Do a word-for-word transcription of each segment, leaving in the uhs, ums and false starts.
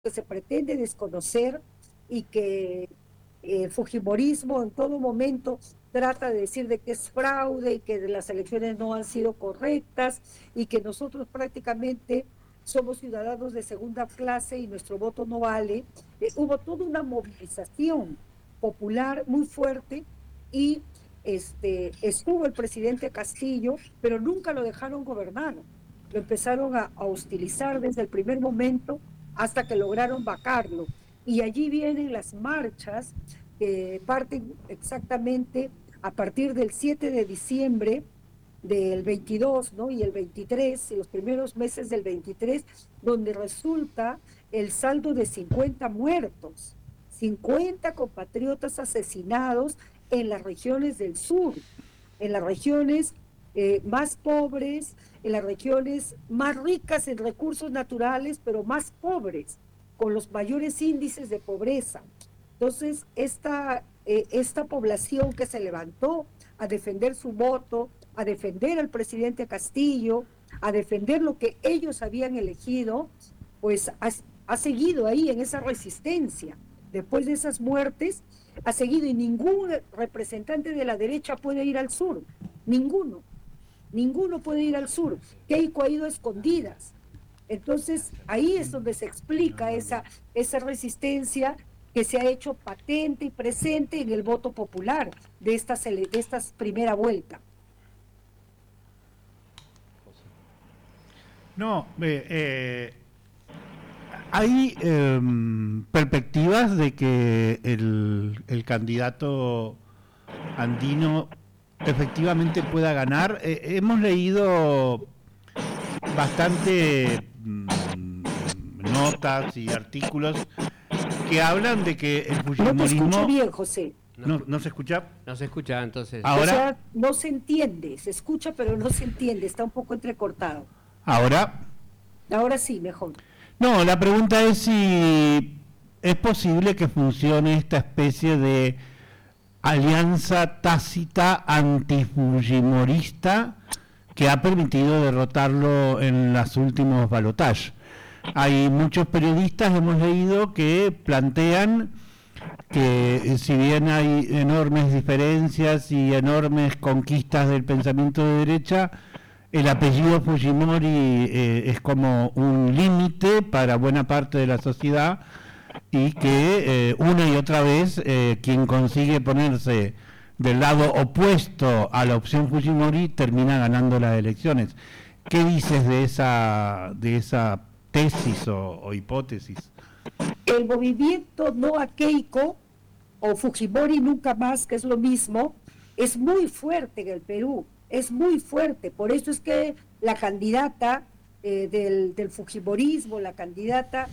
que se pretende desconocer y que el fujimorismo en todo momento trata de decir de que es fraude y que las elecciones no han sido correctas y que nosotros prácticamente somos ciudadanos de segunda clase y nuestro voto no vale. Eh, hubo toda una movilización popular muy fuerte y este, estuvo el presidente Castillo, pero nunca lo dejaron gobernar. Lo empezaron a, a hostilizar desde el primer momento hasta que lograron vacarlo. Y allí vienen las marchas que parten exactamente a partir del siete de diciembre del veintidós, ¿no? Y el veintitrés, y los primeros meses del veintitrés, donde resulta el saldo de cincuenta muertos, cincuenta compatriotas asesinados en las regiones del sur, en las regiones eh, más pobres, en las regiones más ricas en recursos naturales, pero más pobres, con los mayores índices de pobreza. Entonces, esta, eh, esta población que se levantó a defender su voto, a defender al presidente Castillo, a defender lo que ellos habían elegido, pues ha, ha seguido ahí en esa resistencia. Después de esas muertes, ha seguido y ningún representante de la derecha puede ir al sur, ninguno, ninguno puede ir al sur. Keiko ha ido a escondidas. Entonces, ahí es donde se explica esa, esa resistencia que se ha hecho patente y presente en el voto popular de esta, de esta primera vuelta. No, eh, eh, hay eh, perspectivas de que el, el candidato andino efectivamente pueda ganar. Eh, hemos leído bastante mm, notas y artículos que hablan de que el fujimorismo... No te escucho bien, José. No, no, ¿no se escucha? No se escucha, entonces. Ahora, o sea, no se entiende, se escucha pero no se entiende, está un poco entrecortado. Ahora... Ahora sí, mejor. No, la pregunta es si es posible que funcione esta especie de alianza tácita antifujimorista que ha permitido derrotarlo en los últimos balotajes. Hay muchos periodistas, hemos leído, que plantean que si bien hay enormes diferencias y enormes conquistas del pensamiento de derecha, el apellido Fujimori eh, es como un límite para buena parte de la sociedad y que eh, una y otra vez eh, quien consigue ponerse del lado opuesto a la opción Fujimori termina ganando las elecciones. ¿Qué dices de esa de esa tesis o, o hipótesis? El movimiento no a Keiko o Fujimori nunca más, que es lo mismo, es muy fuerte en el Perú. Es muy fuerte, por eso es que la candidata eh, del, del fujimorismo, la candidata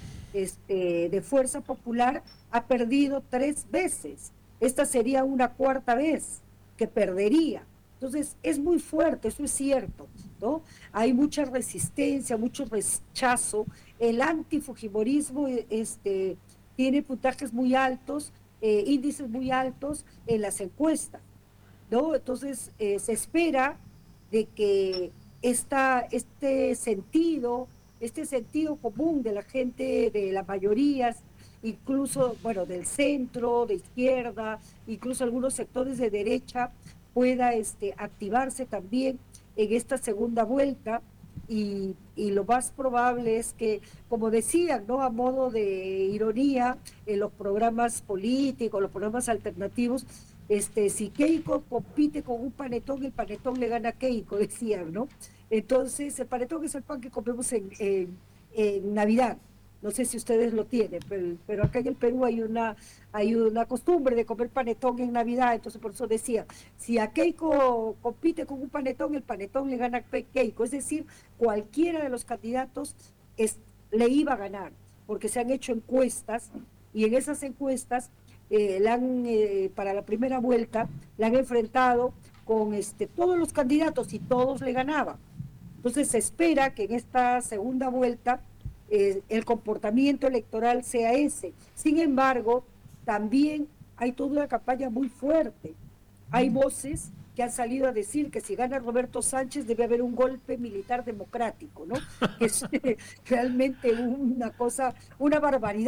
este, de Fuerza Popular, ha perdido tres veces. Esta sería una cuarta vez que perdería. Entonces, es muy fuerte, eso es cierto, ¿no? Hay mucha resistencia, mucho rechazo. El antifujimorismo este, tiene puntajes muy altos, eh, índices muy altos en las encuestas, ¿no? Entonces eh, se espera de que esta, este sentido, este sentido común de la gente, de las mayorías, incluso, bueno, del centro, de izquierda, incluso algunos sectores de derecha, pueda este, activarse también en esta segunda vuelta. Y, y lo más probable es que, como decían, ¿no?, a modo de ironía, en los programas políticos, los programas alternativos, Este, si Keiko compite con un panetón, el panetón le gana a Keiko, decían, ¿no? Entonces, el panetón es el pan que comemos en, en, en Navidad. No sé si ustedes lo tienen, pero, pero acá en el Perú hay una, hay una costumbre de comer panetón en Navidad, entonces por eso decía, si a Keiko compite con un panetón, el panetón le gana a Keiko, es decir, cualquiera de los candidatos es, le iba a ganar, porque se han hecho encuestas, y en esas encuestas Eh, la han, eh, para la primera vuelta, la han enfrentado con este, todos los candidatos y todos le ganaban. Entonces se espera que en esta segunda vuelta eh, el comportamiento electoral sea ese. Sin embargo, también hay toda una campaña muy fuerte. Hay voces que han salido a decir que si gana Roberto Sánchez debe haber un golpe militar democrático, ¿no? Es realmente una cosa, una barbaridad.